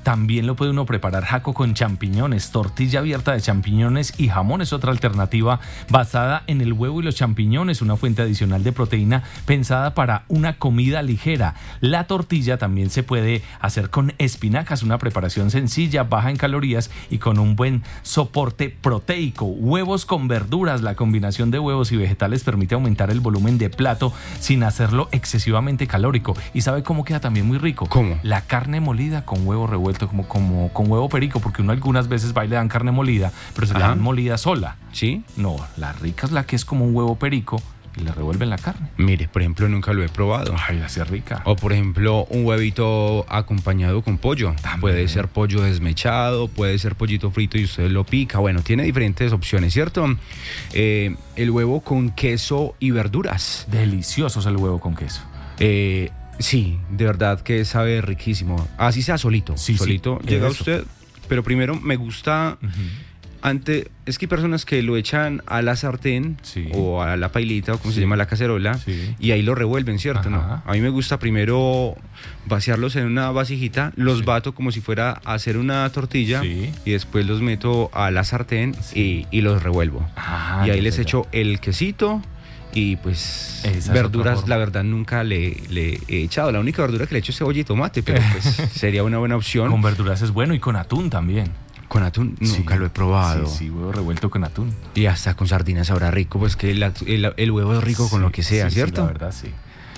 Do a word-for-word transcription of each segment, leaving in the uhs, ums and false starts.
También lo puede uno preparar, Jaco, con champiñones. Tortilla abierta de champiñones y jamón es otra alternativa basada en el huevo y los champiñones, una fuente adicional de proteína pensada para una comida ligera. La tortilla también se puede hacer con espinacas, una preparación sencilla, baja en calorías y con un buen soporte proteico. Huevos con verduras. La combinación de huevos y vegetales permite aumentar el volumen de plato sin hacerlo excesivamente calórico. ¿Y sabe cómo queda también muy rico? ¿Cómo? La carne molida con huevo revuelto. Como, como con huevo perico, porque uno algunas veces va y le dan carne molida, pero se Ajá. la dan molida sola. ¿Sí? No, la rica es la que es como un huevo perico y le revuelven la carne. Mire, por ejemplo, nunca lo he probado. Ay, así es rica. O por ejemplo, un huevito acompañado con pollo. También. Puede ser pollo desmechado, puede ser pollito frito y usted lo pica. Bueno, tiene diferentes opciones, ¿cierto? Eh, el huevo con queso y verduras. Delicioso es el huevo con queso. Eh... Sí, de verdad que sabe riquísimo. Así sea solito. Sí, solito sí, llega eso. Usted. Pero primero me gusta. Uh-huh. Antes, es que hay personas que lo echan a la sartén sí. o a la pailita, o como sí. se llama, la cacerola, sí. y ahí lo revuelven, ¿cierto? ¿No? A mí me gusta primero vaciarlos en una vasijita, los sí. bato como si fuera a hacer una tortilla sí. y después los meto a la sartén sí. y, y los revuelvo. Ah, y ahí les echo el quesito. Y pues Esa verduras, la verdad, nunca le, le he echado. La única verdura que le echo es cebolla y tomate, pero pues sería una buena opción. Con verduras es bueno y con atún también. Con atún nunca sí, lo he probado. Sí, sí, huevo revuelto con atún. Y hasta con sardinas sabrá rico, pues que el, el, el huevo es rico sí, con lo que sea, sí, ¿cierto? Sí, la verdad, sí.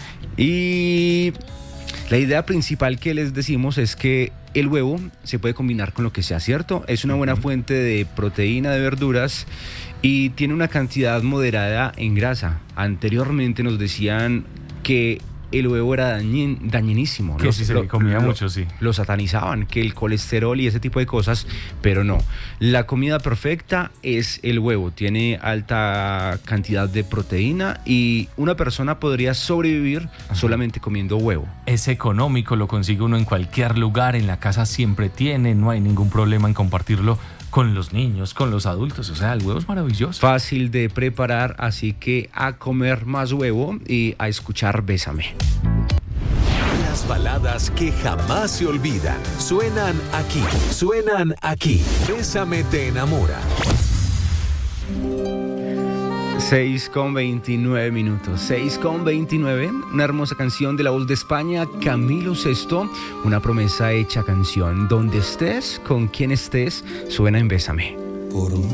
Y la idea principal que les decimos es que el huevo se puede combinar con lo que sea, ¿cierto? Es una buena fuente de proteína, de verduras, y tiene una cantidad moderada en grasa. Anteriormente nos decían que el huevo era dañin, dañinísimo. Que si se lo, comía lo, mucho, sí. Lo satanizaban, que el colesterol y ese tipo de cosas, pero no. La comida perfecta es el huevo. Tiene alta cantidad de proteína y una persona podría sobrevivir Ajá. solamente comiendo huevo. Es económico, lo consigue uno en cualquier lugar, en la casa siempre tiene, no hay ningún problema en compartirlo con los niños, con los adultos, o sea, el huevo es maravilloso. Fácil de preparar, así que a comer más huevo y a escuchar Bésame. Las baladas que jamás se olvidan, suenan aquí, suenan aquí. Bésame te enamora. seis con veintinueve minutos, seis con veintinueve, una hermosa canción de la voz de España, Camilo Sesto, una promesa hecha canción. Donde estés, con quien estés, suena en Bésame. Por